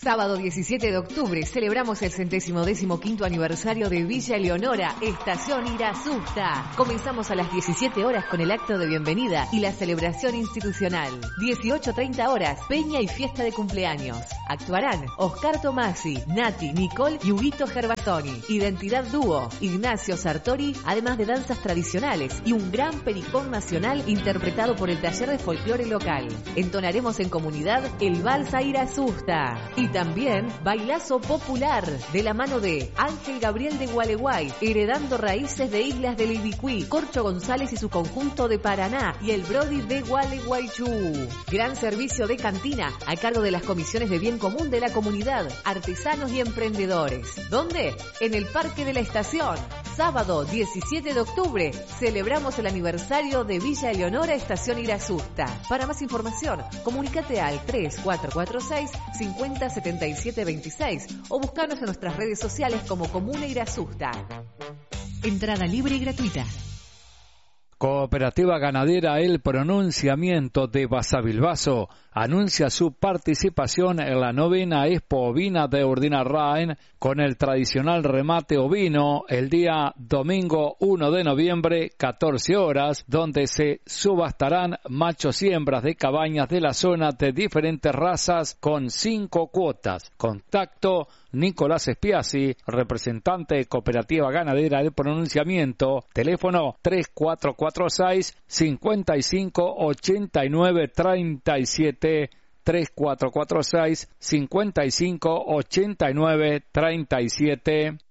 Sábado 17 de octubre celebramos el 115º aniversario de Villa Eleonora, Estación Irasusta. Comenzamos a las 17 horas con el acto de bienvenida y la celebración institucional. 18:30 horas, peña y fiesta de cumpleaños. Actuarán Oscar Tomasi, Nati, Nicole y Huguito Gerbatoni. Identidad dúo, Ignacio Sartori, además de danzas tradicionales y un gran pericón nacional interpretado por el taller de folclore local. Entonaremos en comunidad el Vals a Irasusta. Y también bailazo popular de la mano de Ángel Gabriel de Gualeguay, heredando raíces de Islas del Ibicuí, Corcho González y su conjunto de Paraná y el Brody de Gualeguaychú. Gran servicio de cantina a cargo de las comisiones de bien común de la comunidad, artesanos y emprendedores. ¿Dónde? En el Parque de la Estación. Sábado 17 de octubre celebramos el aniversario de Villa Eleonora, Estación Irasusta. Para más información, comunícate al 3446 507726 o buscanos en nuestras redes sociales como Comuna Irasusta. Entrada libre y gratuita. Cooperativa Ganadera El Pronunciamiento de Basavilbaso anuncia su participación en la 9ª Expo Ovina de Urdinarraen con el tradicional remate ovino el día domingo 1 de noviembre, 14 horas, donde se subastarán machos y hembras de cabañas de la zona de diferentes razas con 5 cuotas. Contacto Nicolás Espiasi, representante de Cooperativa Ganadera del Pronunciamiento, teléfono 3446 558937, 3446 558937.